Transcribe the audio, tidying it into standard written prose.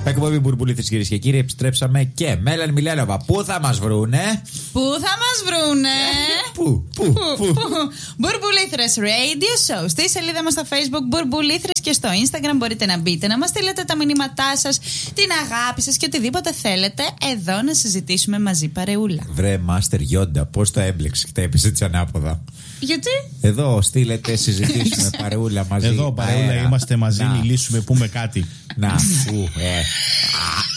Εκπομπή Μπουρμπουλήθρες, κυρίες και κύριοι. Επιστρέψαμε και Μέλαν Μιλένοβα. Πού θα μας βρούνε? Πού? Μπουρμπουλήθρες Radio Show. Στη σελίδα μας στο Facebook Μπουρμπουλήθρες και στο Instagram μπορείτε να μπείτε, να μας στείλετε τα μηνύματά σας, την αγάπη σας και οτιδήποτε θέλετε. Εδώ να συζητήσουμε μαζί παρεούλα. Βρε, Μάστερ Γιόντα, πώς το έμπλεξε και τα έπεσε έτσι ανάποδα. Γιατί? Εδώ στείλετε, συζητήσουμε παρεούλα μαζί. Εδώ παρεούλα είμαστε μαζί, μιλήσουμε, πούμε κάτι. Να,